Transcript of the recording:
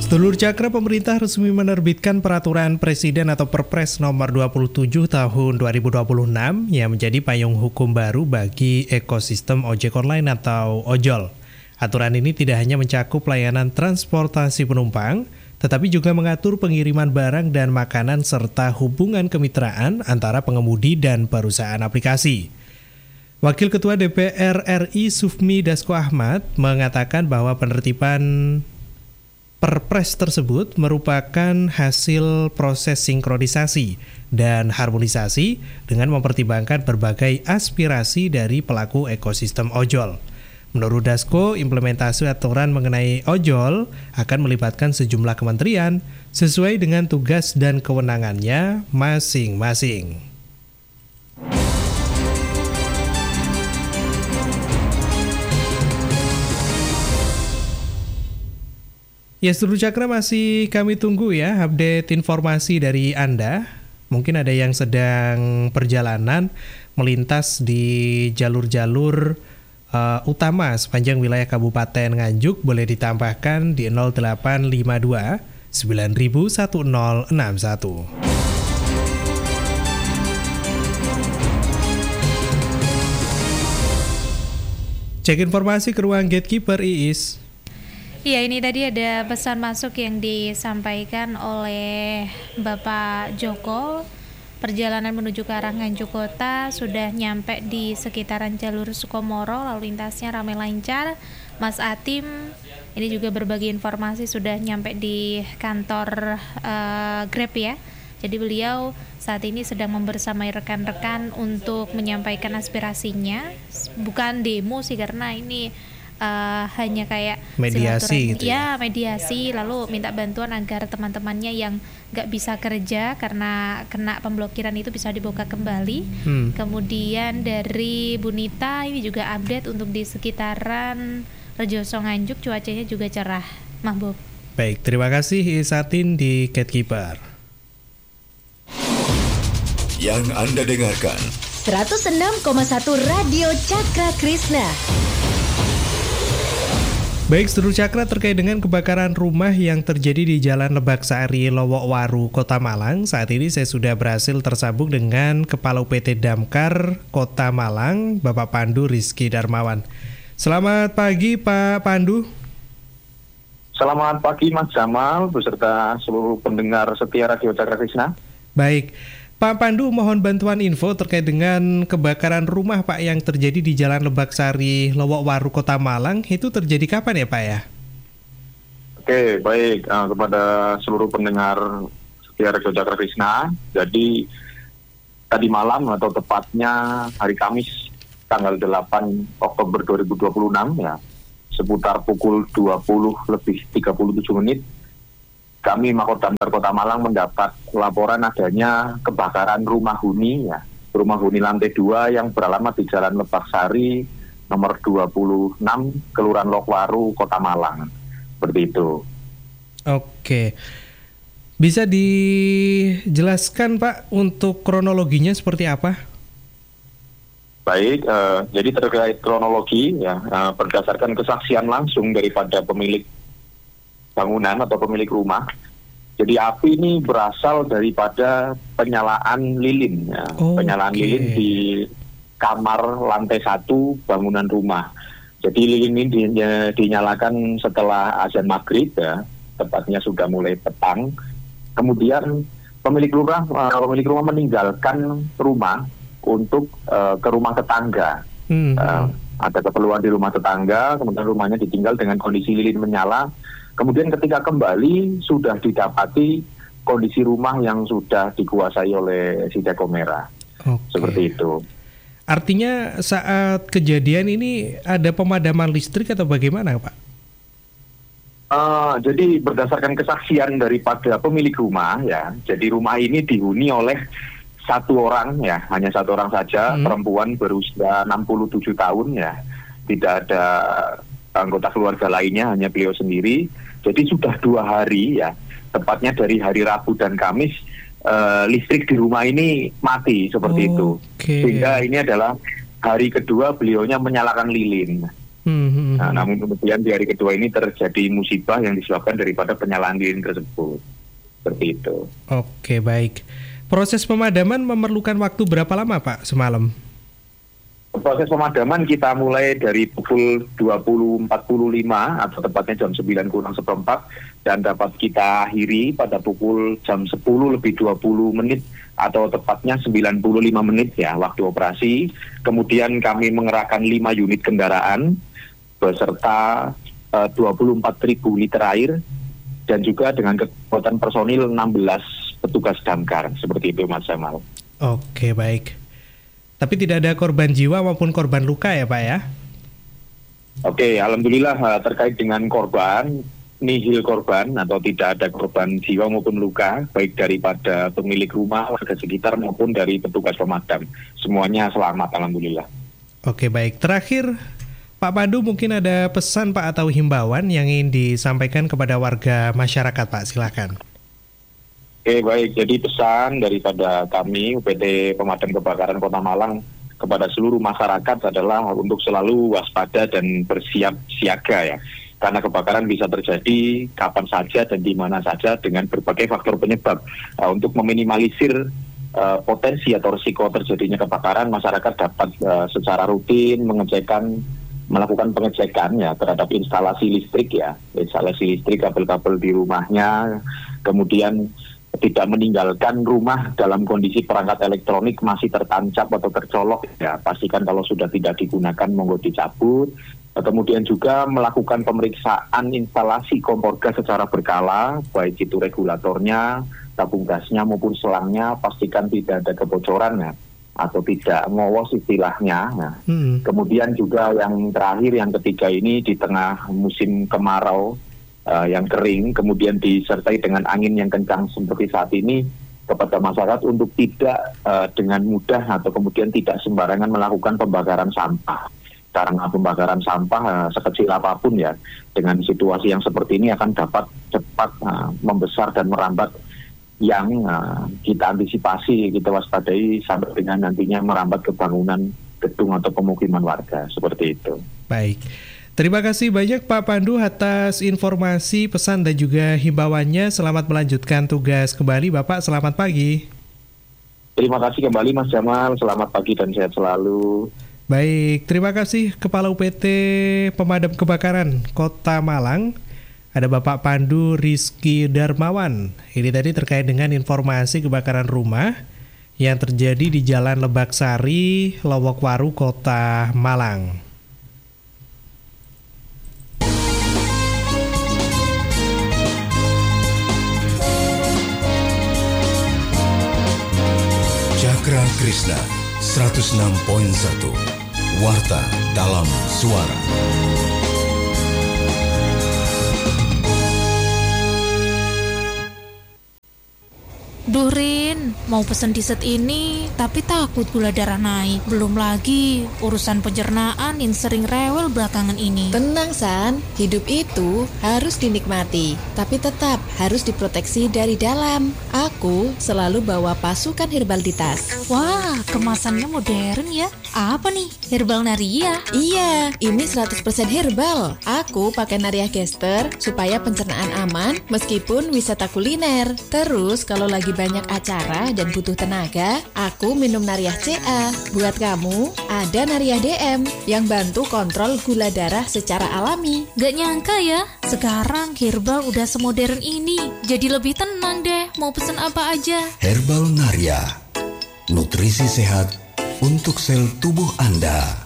Sedulur Cakra, pemerintah resmi menerbitkan peraturan presiden atau Perpres nomor 27 tahun 2026 yang menjadi payung hukum baru bagi ekosistem ojek online atau ojol. Aturan ini tidak hanya mencakup layanan transportasi penumpang, tetapi juga mengatur pengiriman barang dan makanan serta hubungan kemitraan antara pengemudi dan perusahaan aplikasi. Wakil Ketua DPR RI Sufmi Dasko Ahmad mengatakan bahwa penertiban Perpres tersebut merupakan hasil proses sinkronisasi dan harmonisasi dengan mempertimbangkan berbagai aspirasi dari pelaku ekosistem ojol. Menurut Dasko, implementasi aturan mengenai ojol akan melibatkan sejumlah kementerian sesuai dengan tugas dan kewenangannya masing-masing. Ya, Sedulur Cakra, masih kami tunggu ya update informasi dari Anda. Mungkin ada yang sedang perjalanan melintas di jalur-jalur utama sepanjang wilayah Kabupaten Nganjuk, boleh ditambahkan di 0852 9000 1061. Cek informasi ke ruang Gatekeeper, Iis. Iya, ini tadi ada pesan masuk yang disampaikan oleh Bapak Joko. Perjalanan menuju ke arah Nganjuk Kota sudah nyampe di sekitaran jalur Sukomoro, lalu lintasnya ramai lancar. Mas Atim ini juga berbagi informasi sudah nyampe di kantor Grab ya. Jadi beliau saat ini sedang membersamai rekan-rekan untuk menyampaikan aspirasinya. Bukan demo sih, karena ini hanya kayak mediasi gitu ya, mediasi, lalu minta bantuan agar teman-temannya yang nggak bisa kerja karena kena pemblokiran itu bisa dibuka kembali. Kemudian dari Bunita ini juga update untuk di sekitaran Rejoso Nganjuk, cuacanya juga cerah, Mahbub. Baik, terima kasih Isatin di Gatekeeper. Yang Anda dengarkan 106,1 Radio Cakra Krishna. Baik, Sedulur Cakra, terkait dengan kebakaran rumah yang terjadi di Jalan Lebak Sari, Lowokwaru, Kota Malang. Saat ini saya sudah berhasil tersambung dengan Kepala UPT Damkar Kota Malang, Bapak Pandu Rizky Darmawan. Selamat pagi, Pak Pandu. Selamat pagi, Mas Jamal, beserta seluruh pendengar setia Radio Cakra Krishna. Baik, Pak Pandu, mohon bantuan info terkait dengan kebakaran rumah Pak yang terjadi di Jalan Lebak Sari, Lowokwaru, Kota Malang. Itu terjadi kapan ya Pak ya? Oke, baik. Kepada seluruh pendengar setia Radio Cakra Krishna, jadi tadi malam atau tepatnya hari Kamis tanggal 8 Oktober 2026 ya, seputar pukul 20:37 kami Makodamkar Kota Malang mendapat laporan adanya kebakaran rumah huni ya, rumah huni lantai 2 yang beralamat di Jalan Lebak Sari nomor 26 Kelurahan Lowokwaru, Kota Malang. Seperti itu. Oke. Bisa dijelaskan Pak untuk kronologinya seperti apa? Baik, jadi terkait kronologi ya, berdasarkan kesaksian langsung daripada pemilik bangunan atau pemilik rumah. Jadi api ini berasal daripada penyalaan lilin ya. Penyalaan lilin di kamar lantai 1 bangunan rumah. Jadi lilin ini dinyalakan setelah azan maghrib ya, tepatnya sudah mulai petang. Kemudian pemilik rumah meninggalkan rumah untuk ke rumah tetangga. Ada keperluan di rumah tetangga, kemudian rumahnya ditinggal dengan kondisi lilin menyala. Kemudian ketika kembali sudah didapati kondisi rumah yang sudah dikuasai oleh si Teko Merah. Seperti itu. Artinya saat kejadian ini ada pemadaman listrik atau bagaimana Pak? Jadi berdasarkan kesaksian daripada pemilik rumah ya, jadi rumah ini dihuni oleh satu orang ya, hanya satu orang saja, perempuan berusia 67 tahun ya, tidak ada anggota keluarga lainnya, hanya beliau sendiri. Jadi sudah 2 hari ya, tepatnya dari hari Rabu dan Kamis, listrik di rumah ini mati seperti itu. Sehingga ini adalah hari kedua beliaunya menyalakan lilin. Nah, namun kemudian di hari kedua ini terjadi musibah yang disebabkan daripada penyalaan lilin tersebut. Seperti itu. Oke, baik. Proses pemadaman memerlukan waktu berapa lama, Pak, semalam? Proses pemadaman kita mulai dari pukul 20.45 atau tepatnya jam 9 kurang seperempat dan dapat kita akhiri pada pukul jam 10 lebih 20 menit atau tepatnya 95 menit ya waktu operasi. Kemudian kami mengerahkan 5 unit kendaraan beserta 24.000 liter air dan juga dengan kekuatan personil 16 petugas damkar. Seperti itu, Mas Jamal. Oke, baik. Tapi tidak ada korban jiwa maupun korban luka ya, Pak ya? Oke, alhamdulillah terkait dengan korban, nihil korban atau tidak ada korban jiwa maupun luka, baik daripada pemilik rumah, warga sekitar maupun dari petugas pemadam. Semuanya selamat, alhamdulillah. Oke, baik. Terakhir, Pak Pandu, mungkin ada pesan Pak atau himbauan yang ingin disampaikan kepada warga masyarakat, Pak, silakan. Oke, baik. Jadi pesan daripada kami UPT Pemadam Kebakaran Kota Malang kepada seluruh masyarakat adalah untuk selalu waspada dan bersiap siaga ya. Karena kebakaran bisa terjadi kapan saja dan di mana saja dengan berbagai faktor penyebab. Untuk meminimalisir potensi atau risiko terjadinya kebakaran, masyarakat dapat secara rutin melakukan pengecekan ya terhadap instalasi listrik, kabel-kabel di rumahnya, kemudian tidak meninggalkan rumah dalam kondisi perangkat elektronik masih tertancap atau tercolok ya, pastikan kalau sudah tidak digunakan monggo dicabut. Kemudian juga melakukan pemeriksaan instalasi kompor gas secara berkala, baik itu regulatornya, tabung gasnya maupun selangnya, pastikan tidak ada kebocoran ya, atau tidak ngowos istilahnya. Nah, kemudian juga yang terakhir, yang ketiga ini di tengah musim kemarau yang kering, kemudian disertai dengan angin yang kencang seperti saat ini, kepada masyarakat untuk tidak dengan mudah atau kemudian tidak sembarangan melakukan pembakaran sampah. Karena pembakaran sampah sekecil apapun ya, dengan situasi yang seperti ini akan dapat cepat membesar dan merambat yang kita antisipasi, kita waspadai sampai dengan nantinya merambat ke bangunan gedung atau pemukiman warga, seperti itu. Baik. Terima kasih banyak Pak Pandu atas informasi, pesan dan juga himbauannya. Selamat melanjutkan tugas kembali Bapak, selamat pagi. Terima kasih kembali Mas Jamal, selamat pagi dan sehat selalu. Baik, terima kasih Kepala UPT Pemadam Kebakaran Kota Malang. Ada Bapak Pandu Rizky Darmawan. Ini tadi terkait dengan informasi kebakaran rumah yang terjadi di Jalan Lebak Sari, Lowokwaru, Kota Malang. Cakra Krishna 106.1 Warta dalam Suara. Duh Rin, mau pesen dessert ini tapi takut gula darah naik. Belum lagi urusan pencernaan yang sering rewel belakangan ini. Tenang San, hidup itu harus dinikmati, tapi tetap harus diproteksi dari dalam. Aku selalu bawa pasukan herbal di tas. Wah, kemasannya modern ya. Apa nih? Herbal Naria? Iya, ini 100% herbal. Aku pakai Naria Gester supaya pencernaan aman meskipun wisata kuliner. Terus kalau lagi banyak acara dan butuh tenaga, aku minum Nariah CA. Buat kamu, ada Nariah DM yang bantu kontrol gula darah secara alami. Gak nyangka ya, sekarang herbal udah semodern ini. Jadi lebih tenang deh, mau pesen apa aja. Herbal Naria, nutrisi sehat untuk sel tubuh Anda.